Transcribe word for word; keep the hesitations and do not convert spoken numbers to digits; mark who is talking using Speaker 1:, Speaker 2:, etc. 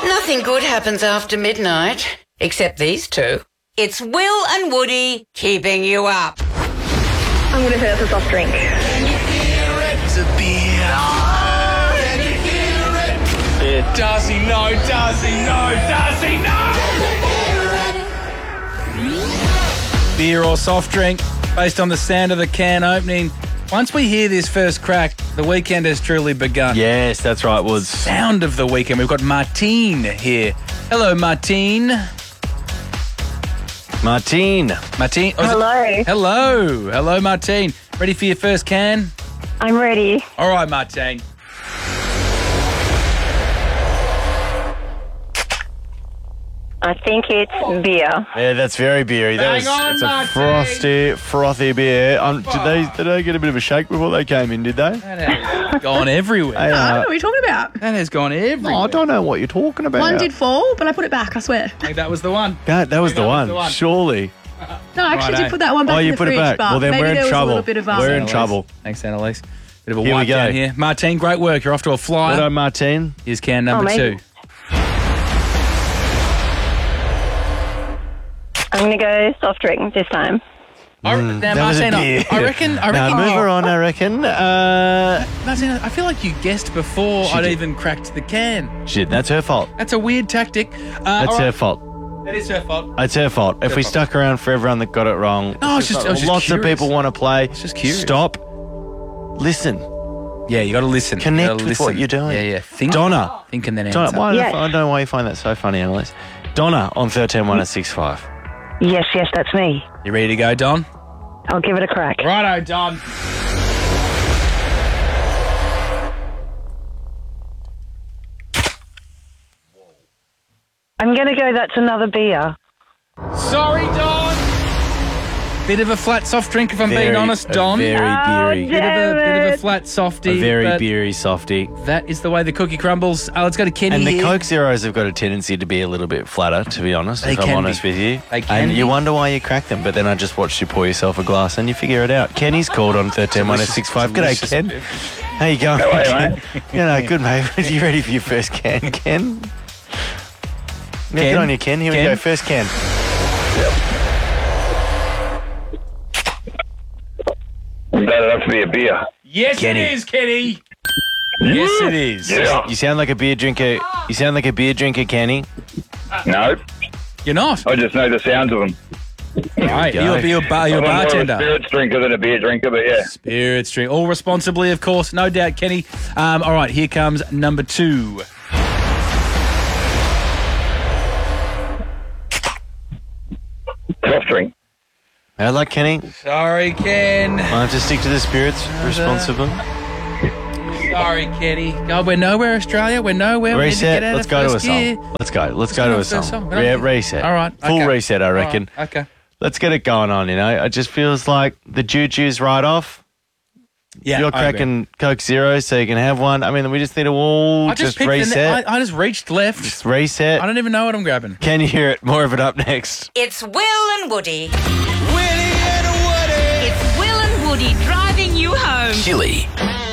Speaker 1: Nothing good happens after midnight, except these two. It's Will and Woody keeping you up.
Speaker 2: I'm going to say it's a soft drink.
Speaker 3: It's a beer. Oh, can you hear it? Yeah. Does he know? Does he know? Does he know?
Speaker 4: Beer or soft drink, based on the sound of the can opening. Once we hear this first crack, the weekend has truly begun.
Speaker 5: Yes, that's right, Woods.
Speaker 4: Sound of the weekend. We've got Martine here. Hello, Martine.
Speaker 5: Martine.
Speaker 4: Martine. oh, is it-
Speaker 2: Hello.
Speaker 4: Hello. Hello, Martine. Ready for your first can?
Speaker 2: I'm ready.
Speaker 4: All right, Martine.
Speaker 2: I think it's beer.
Speaker 5: Yeah, that's very beery. That
Speaker 4: Bang
Speaker 5: was
Speaker 4: on,
Speaker 5: it's a
Speaker 4: Martine.
Speaker 5: frosty, frothy beer. Um, did they did they get a bit of a shake before they came in? Did they?
Speaker 4: That has gone everywhere.
Speaker 5: Hey, uh,
Speaker 6: What are we talking about?
Speaker 4: That has gone everywhere.
Speaker 5: oh, I don't know what you're talking about.
Speaker 6: One did fall, but I put it back, I swear.
Speaker 4: I think that was the one.
Speaker 5: That that was,
Speaker 4: That
Speaker 5: the,
Speaker 4: was
Speaker 5: one,
Speaker 4: the one.
Speaker 5: surely.
Speaker 6: No, I actually
Speaker 4: Righto.
Speaker 6: did put that one back
Speaker 5: Oh,
Speaker 6: in
Speaker 5: you
Speaker 6: the
Speaker 5: put it
Speaker 6: fridge,
Speaker 5: back.
Speaker 6: but
Speaker 5: Well, then
Speaker 6: maybe
Speaker 5: we're in
Speaker 6: there was
Speaker 5: trouble.
Speaker 6: a little bit of um,
Speaker 5: We're in
Speaker 4: Annalise.
Speaker 5: trouble.
Speaker 4: Thanks, Annalise. Bit of a
Speaker 5: Here we
Speaker 4: wipe
Speaker 5: go.
Speaker 4: down here. Martine, great work. You're off to a flyer.
Speaker 5: Hello, Martine.
Speaker 4: Here's can number
Speaker 2: Oh,
Speaker 4: two.
Speaker 2: mate. I'm going to go soft drink this time.
Speaker 4: I, now,
Speaker 5: That was a
Speaker 4: Martine, I,
Speaker 5: beer.
Speaker 4: I reckon. I
Speaker 5: Now,
Speaker 4: reckon.
Speaker 5: move her on, I reckon. Uh,
Speaker 4: Martine, I feel like you guessed before
Speaker 5: She
Speaker 4: I'd
Speaker 5: did.
Speaker 4: even cracked the can.
Speaker 5: shit, that's her fault.
Speaker 4: That's a weird tactic. Uh,
Speaker 5: That's
Speaker 4: all
Speaker 5: her
Speaker 4: right.
Speaker 5: fault.
Speaker 4: That is her fault.
Speaker 5: It's her fault. If we
Speaker 4: fault.
Speaker 5: stuck around for everyone that got it wrong,
Speaker 4: No, it's just- I was just
Speaker 5: lots
Speaker 4: curious.
Speaker 5: of people want to play.
Speaker 4: just curious.
Speaker 5: Stop. Listen.
Speaker 4: Yeah, you got to listen.
Speaker 5: Connect
Speaker 4: You gotta
Speaker 5: with
Speaker 4: listen.
Speaker 5: what you're doing.
Speaker 4: Yeah, yeah. Think,
Speaker 5: Donna.
Speaker 4: Think and then answer.
Speaker 5: Donna, why
Speaker 2: Yes.
Speaker 5: I don't know why you find that so funny, Annalise. Donna on thirteen one six five.
Speaker 2: Yes, yes, that's me.
Speaker 4: You ready to go, Don?
Speaker 2: I'll give it a crack.
Speaker 4: Righto, Don.
Speaker 2: I'm going to go that's another beer.
Speaker 4: Sorry, Don. Bit of a flat soft drink, if I'm being honest, Don.
Speaker 5: Very
Speaker 2: Oh,
Speaker 5: beery.
Speaker 4: Bit of a bit of a
Speaker 2: it.
Speaker 4: flat softy.
Speaker 5: A very
Speaker 4: but
Speaker 5: beery softy.
Speaker 4: That is the way the cookie crumbles. Uh, let's go to Kenny
Speaker 5: And the
Speaker 4: here.
Speaker 5: Coke Zeros have got a tendency to be a little bit flatter, to be honest,
Speaker 4: They
Speaker 5: if
Speaker 4: can
Speaker 5: I'm honest
Speaker 4: be.
Speaker 5: with you.
Speaker 4: They can
Speaker 5: and you
Speaker 4: be.
Speaker 5: wonder why you crack them, but then I just watched you pour yourself a glass and you figure it out. Kenny's called on thirteen one six five. G'day,
Speaker 4: delicious
Speaker 5: Ken.
Speaker 4: beer.
Speaker 5: How you going, Ken? You know, good, mate. Are you ready for your first can, Ken? Yeah,
Speaker 4: Ken?
Speaker 5: good on you, Ken. Here
Speaker 4: Ken?
Speaker 5: we go. First can.
Speaker 7: That'd have to be a beer.
Speaker 4: Yes,
Speaker 5: Kenny.
Speaker 4: it is, Kenny.
Speaker 5: Yes, it is.
Speaker 7: Yeah.
Speaker 5: You sound like a beer drinker. You sound like a beer drinker, Kenny.
Speaker 7: No,
Speaker 4: You're not.
Speaker 7: I just know the sounds of them.
Speaker 4: Right,
Speaker 5: go.
Speaker 4: you'll be a, bar, you're a
Speaker 7: I'm more of a
Speaker 4: bartender.
Speaker 7: spirits drinker than a beer drinker, but yeah.
Speaker 4: Spirits drink. All responsibly, of course. No doubt, Kenny. Um, all right, here comes number two.
Speaker 7: Soft drink.
Speaker 5: I like Kenny.
Speaker 4: Sorry, Ken.
Speaker 5: I have to stick to the spirits responsibly.
Speaker 4: Sorry, Kenny. God, we're nowhere, Australia. We're nowhere. We need to
Speaker 5: Reset.
Speaker 4: get out
Speaker 5: Let's
Speaker 4: of
Speaker 5: go to a
Speaker 4: first
Speaker 5: song.
Speaker 4: gear.
Speaker 5: Let's go. Let's go
Speaker 4: go
Speaker 5: to
Speaker 4: to
Speaker 5: a
Speaker 4: the first
Speaker 5: song.
Speaker 4: song.
Speaker 5: Re- reset.
Speaker 4: All right,
Speaker 5: Full
Speaker 4: okay.
Speaker 5: reset, I
Speaker 4: All right,
Speaker 5: reckon.
Speaker 4: Okay.
Speaker 5: Let's get it going on, you know. It just feels like the juju's right off.
Speaker 4: Yeah,
Speaker 5: You're
Speaker 4: I agree.
Speaker 5: cracking Coke Zero, so you can have one. I mean, we just need to all
Speaker 4: I just,
Speaker 5: just,
Speaker 4: picked the-
Speaker 5: reset.
Speaker 4: I, I just reached left.
Speaker 5: just reset.
Speaker 4: I don't even know what I'm grabbing.
Speaker 5: Can you hear it? More of it up next.
Speaker 1: It's Will and Woody.
Speaker 3: Willie and Woody.
Speaker 1: It's Will and Woody driving you home.
Speaker 3: Chili.